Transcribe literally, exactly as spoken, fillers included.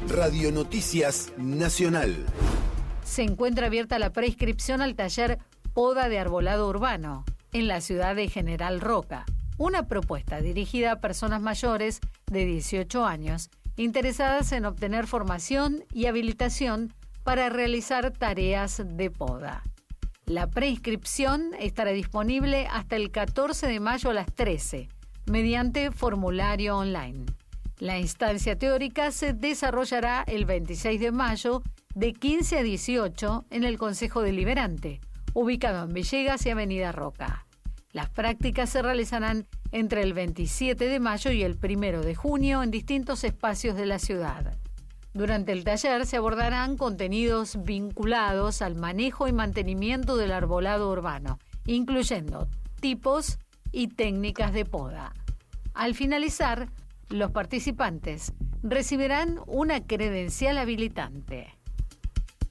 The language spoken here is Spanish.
Radio Noticias Nacional. Se encuentra abierta la preinscripción al taller Poda de Arbolado Urbano en la ciudad de General Roca. Una propuesta dirigida a personas mayores de dieciocho años interesadas en obtener formación y habilitación para realizar tareas de poda. La preinscripción estará disponible hasta el catorce de mayo a las trece, mediante formulario online. La instancia teórica se desarrollará el veintiséis de mayo de quince a dieciocho en el Consejo Deliberante, ubicado en Villegas y Avenida Roca. Las prácticas se realizarán entre el veintisiete de mayo y el primero de junio en distintos espacios de la ciudad. Durante el taller se abordarán contenidos vinculados al manejo y mantenimiento del arbolado urbano, incluyendo tipos y técnicas de poda. Al finalizar, los participantes recibirán una credencial habilitante.